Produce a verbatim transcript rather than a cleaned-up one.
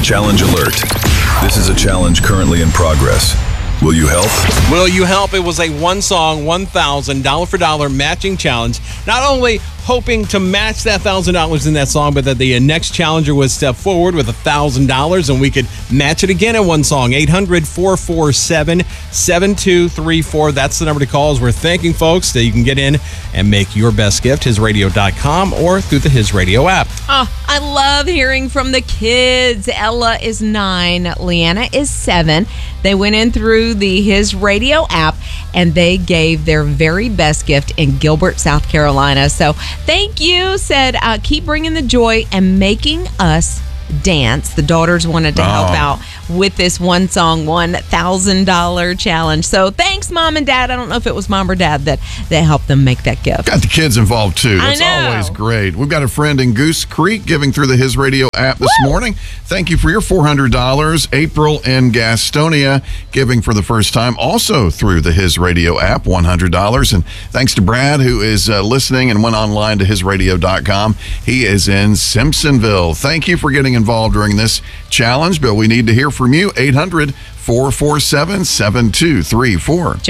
Challenge alert. This is a challenge currently in progress. Will you help? Will you help? It was a one song, one thousand dollars for dollar matching challenge. Not only hoping to match that one thousand dollars in that song, but that the next challenger would step forward with one thousand dollars and we could match it again in one song. eight hundred, four four seven, seven two three four. That's the number to call as we're thanking folks that you can get in and make your best gift, his radio dot com or through the His Radio app. Oh, I love hearing from the kids. Ella is nine. Leanna is seven. They went in through the His Radio app and they gave their very best gift in Gilbert, South Carolina. So thank you. Said, uh, keep bringing the joy and making us dance. The daughters wanted to help Oh. out with this one song, one thousand dollars challenge. So thanks, Mom and Dad. I don't know if it was Mom or Dad that, that helped them make that gift. Got the kids involved, too. I That's know. always great. We've got a friend in Goose Creek giving through the His Radio app this Woo! morning. Thank you for your four hundred dollars. April in Gastonia giving for the first time, also through the His Radio app, one hundred dollars. And thanks to Brad, who is uh, listening and went online to his radio dot com. He is in Simpsonville. Thank you for getting involved during this challenge, but we need to hear from you. eight hundred, four four seven, seven two three four.